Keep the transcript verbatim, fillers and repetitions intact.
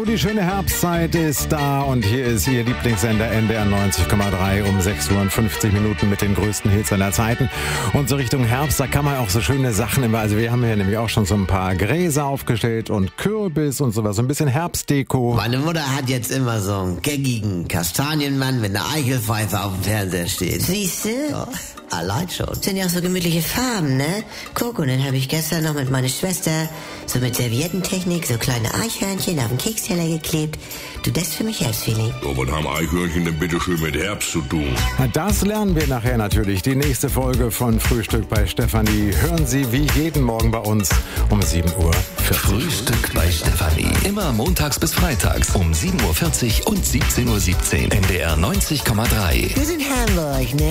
die schöne Herbstzeit ist da und hier ist Ihr Lieblingssender N D R neunzig Komma drei um sechs Uhr und fünfzig Minuten mit den größten Hits aller Zeiten. Und so Richtung Herbst, da kann man auch so schöne Sachen immer, also wir haben hier nämlich auch schon so ein paar Gräser aufgestellt und Kürbis und sowas, so ein bisschen Herbstdeko. Meine Mutter hat jetzt immer so einen geckigen Kastanienmann mit einer Eichelpfeife auf dem Fernseher stehen. Siehste? Ja, allein schon. Sind ja auch so gemütliche Farben, ne? Guck, und dann habe ich gestern noch mit meiner Schwester so mit Serviettentechnik so kleine Eichhörnchen auf den Keksteller geklebt. Du, das ist für mich Herbstfeeling. So, was haben Eichhörnchen denn bitte schön mit Herbst zu tun? Das lernen wir nachher natürlich. Die nächste Folge von Frühstück bei Stefanie hören Sie wie jeden Morgen bei uns um sieben Uhr vierzig. Frühstück bei Stefanie. Immer montags bis freitags um sieben Uhr vierzig und siebzehn Uhr siebzehn. N D R neunzig Komma drei. Wir sind Hamburg, ne?